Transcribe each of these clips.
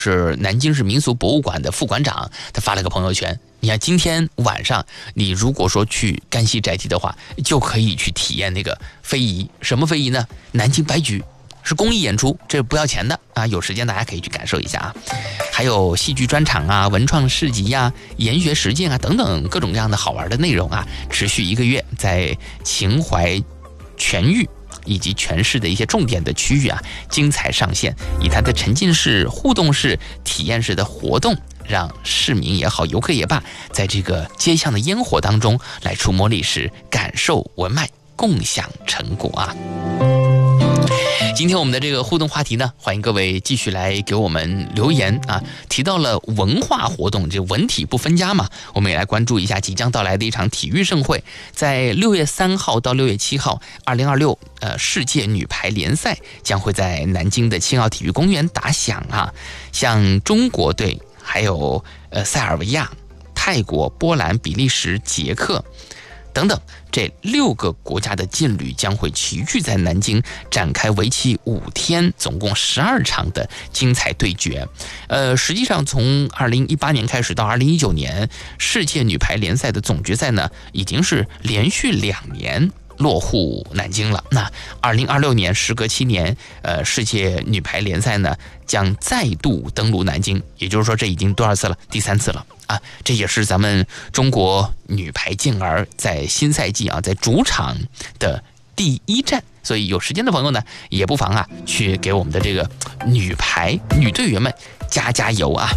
是南京市民俗博物馆的副馆长，他发了个朋友圈。你看今天晚上，你如果说去甘溪宅邸的话，就可以去体验那个非遗。什么非遗呢？南京白菊，是公益演出，这不要钱的啊！有时间大家可以去感受一下啊。还有戏剧专场啊、文创市集啊、研学实践啊等等各种各样的好玩的内容啊，持续1个月，在秦淮、全域以及全市的一些重点的区域啊，精彩上线，以它的沉浸式、互动式、体验式的活动，让市民也好，游客也罢，在这个街巷的烟火当中来触摸历史，感受文脉，共享成果啊。今天我们的这个互动话题呢，欢迎各位继续来给我们留言啊。提到了文化活动，这文体不分家嘛，我们也来关注一下即将到来的一场体育盛会，在6月3号到6月7号，2026世界女排联赛将会在南京的青奥体育公园打响啊。像中国队，还有塞尔维亚、泰国、波兰、比利时、捷克等等，这6个国家的劲旅将会齐聚在南京，展开为期5天，总共12场的精彩对决。实际上从2018年开始到2019年，世界女排联赛的总决赛呢，已经是连续2年落户南京了。那2026年，时隔7年，世界女排联赛呢将再度登陆南京，也就是说，这已经多少次了？第3次了啊！这也是咱们中国女排健儿在新赛季啊，在主场的第1站。所以有时间的朋友呢，也不妨啊，去给我们的这个女排女队员们加加油啊！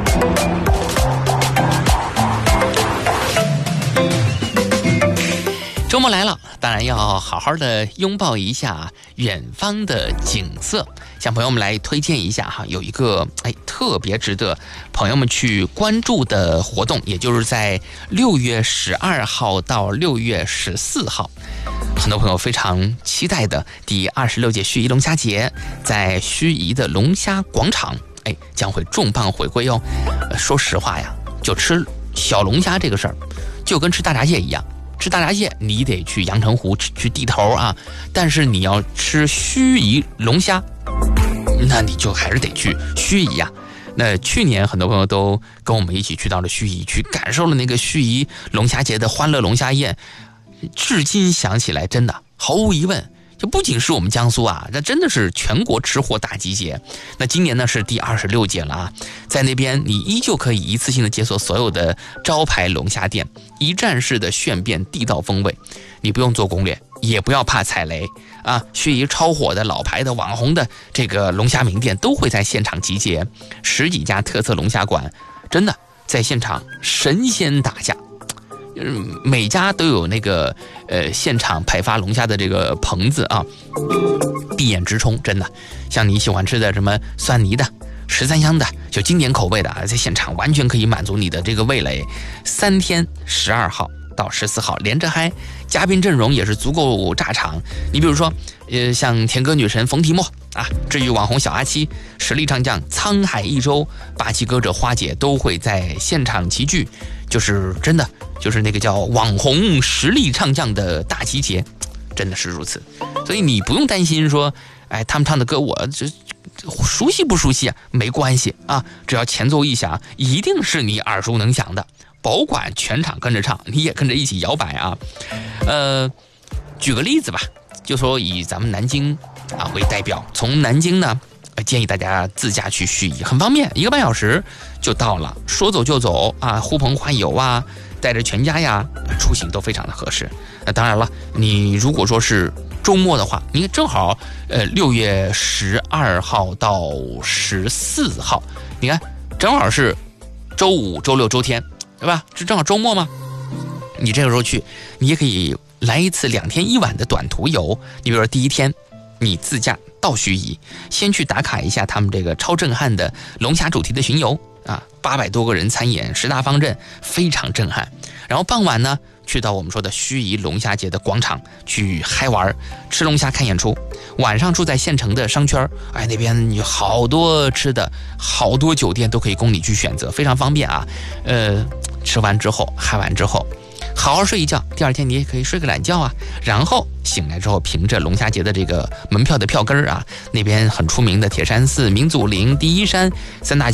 周末来了，当然要好好的拥抱一下远方的景色。向朋友们来推荐一下哈，有一个特别值得朋友们去关注的活动，也就是在6月12号到6月14号，很多朋友非常期待的第26届盱眙龙虾节，在盱眙的龙虾广场，将会重磅回归哦。说实话呀，就吃小龙虾这个事儿，就跟吃大闸蟹一样。吃大闸蟹你得去阳澄湖去地头啊，但是你要吃盱眙龙虾，那你就还是得去盱眙啊。那去年很多朋友都跟我们一起去到了盱眙，去感受了那个盱眙龙虾节的欢乐龙虾宴，至今想起来真的毫无疑问，就不仅是我们江苏啊，那真的是全国吃货大集结。那今年呢是第26届了啊，在那边你依旧可以一次性的解锁所有的招牌龙虾店，一站式的炫遍地道风味，你不用做攻略，也不要怕踩雷啊！盱眙超火的老牌的网红的这个龙虾名店都会在现场集结，10几家特色龙虾馆，真的在现场神仙打架。每家都有那个现场派发龙虾的这个棚子啊，闭眼直冲，真的像你喜欢吃的什么蒜泥的、13香的，就经典口味的啊，在现场完全可以满足你的这个味蕾。3天12号到14号连着嗨，嘉宾阵容也是足够炸场。你比如说像甜歌女神冯提莫啊，至于网红小阿七、实力唱将沧海一周、霸气歌者花姐都会在现场齐聚，就是真的就是那个叫网红实力唱将的大集结，真的是如此。所以你不用担心说他们唱的歌我这熟悉不熟悉啊，没关系啊，只要前奏一响，一定是你耳熟能详的，保管全场跟着唱，你也跟着一起摇摆啊。举个例子吧，就说以咱们南京啊为代表，从南京呢建议大家自驾去盱眙，很方便，1个半小时就到了，说走就走啊，呼朋唤友啊，带着全家呀，出行都非常的合适。那当然了，你如果说是周末的话，你看正好6月12号到14号，你看正好是周5、周6、周天，对吧？这正好周末嘛。你这个时候去，你也可以来一次2天1晚的短途游。你比如说第1天，你自驾到盱眙，先去打卡一下他们这个超震撼的龙虾主题的巡游啊，800多个人参演10大方阵，非常震撼。然后傍晚呢，去到我们说的盱眙龙虾节的广场去嗨玩，吃龙虾看演出。晚上住在县城的商圈，那边有好多吃的，好多酒店都可以供你去选择，非常方便啊。吃完之后嗨完之后，好好睡一觉，第2天你也可以睡个懒觉啊。然后醒来之后，凭着龙虾节的这个门票的票根啊，那边很出名的铁山寺、明祖陵、第一山3大